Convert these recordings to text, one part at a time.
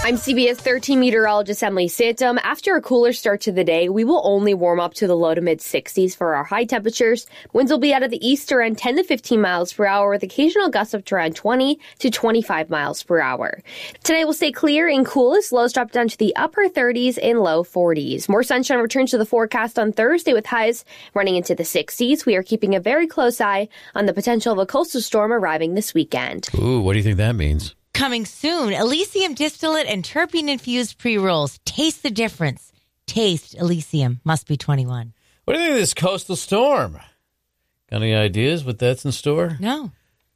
I'm CBS 13 meteorologist Emily Santom. After a cooler start to the day, we will only warm up to the low to mid 60s for our high temperatures. Winds will be out of the east around 10 to 15 miles per hour with occasional gusts up to around 20 to 25 miles per hour. Today will stay clear and cool as lows drop down to the upper 30s and low 40s. More sunshine returns to the forecast on Thursday with highs running into the 60s. We are keeping a very close eye on the potential of a coastal storm arriving this weekend. Ooh, what do you think that means? Coming soon, Elysium distillate and terpene-infused pre-rolls. Taste the difference. Taste Elysium. Must be 21. What do you think of this coastal storm? Got any ideas what that's in store? No.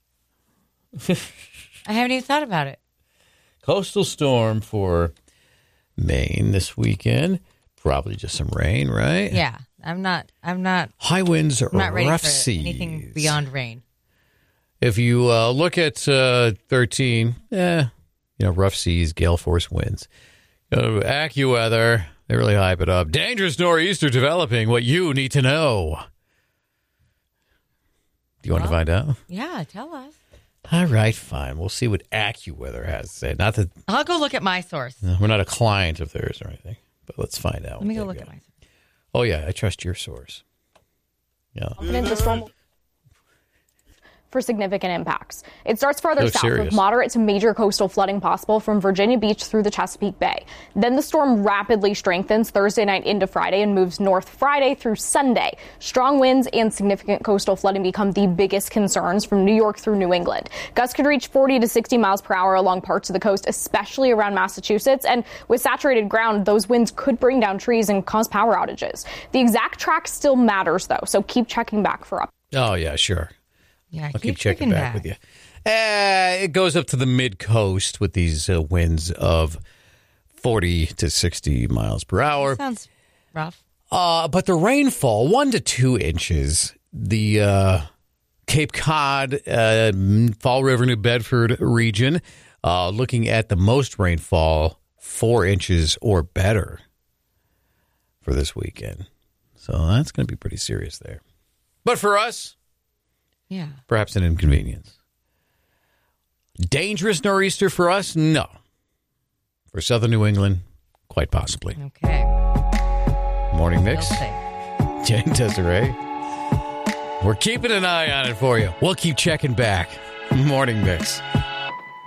I haven't even thought about it. Coastal storm for Maine this weekend. Probably just some rain, right? Yeah. I'm not High winds or ready rough for seas. anything beyond rain. If you look at 13, rough seas, gale force winds. AccuWeather, they really hype it up. Dangerous nor'easter developing, what you need to know. Do you want to find out? Yeah, tell us. All right, fine. We'll see what AccuWeather has to say. Not that I'll go look at my source. we're not a client of theirs or anything, but let's find out. Let me go look at my source. Oh, yeah, I trust your source. Yeah. The storm for significant impacts. It starts further south serious. with moderate to major coastal flooding possible from Virginia Beach through the Chesapeake Bay. Then the storm rapidly strengthens Thursday night into Friday and moves north Friday through Sunday. Strong winds and significant coastal flooding become the biggest concerns from New York through New England. Gusts could reach 40 to 60 miles per hour along parts of the coast, especially around Massachusetts. And with saturated ground, those winds could bring down trees and cause power outages. The exact track still matters, though, so keep checking back for updates. Oh, yeah, sure. Yeah, I'll keep checking back with you. It goes up to the mid-coast with these winds of 40 to 60 miles per hour. Sounds rough. But the rainfall, 1 to 2 inches. The Cape Cod, Fall River, New Bedford region, looking at the most rainfall, 4 inches or better for this weekend. So that's going to be pretty serious there. But for us, yeah, perhaps an inconvenience. Dangerous nor'easter for us? No. For southern New England, quite possibly. Okay. Morning mix. We'll Jane Desiree. We're keeping an eye on it for you. We'll keep checking back. Morning mix.